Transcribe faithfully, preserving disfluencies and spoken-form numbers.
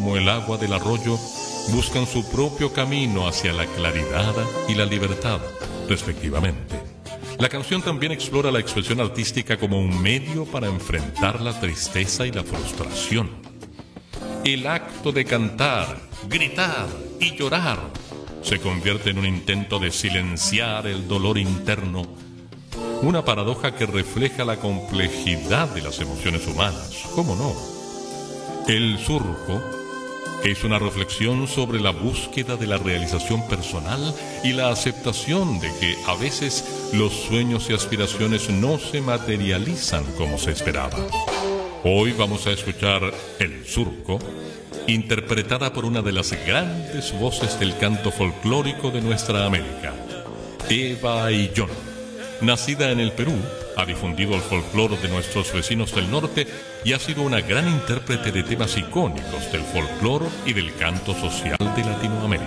como el agua del arroyo, buscan su propio camino hacia la claridad y la libertad, respectivamente. La canción también explora la expresión artística como un medio para enfrentar la tristeza y la frustración. El acto de cantar, gritar y llorar se convierte en un intento de silenciar el dolor interno, una paradoja que refleja la complejidad de las emociones humanas. ¿Cómo no? El surco es una reflexión sobre la búsqueda de la realización personal y la aceptación de que a veces los sueños y aspiraciones no se materializan como se esperaba. Hoy vamos a escuchar El Surco, interpretada por una de las grandes voces del canto folclórico de nuestra América, Eva Ayllón. Nacida en el Perú, ha difundido el folclore de nuestros vecinos del norte y ha sido una gran intérprete de temas icónicos del folclore y del canto social de Latinoamérica.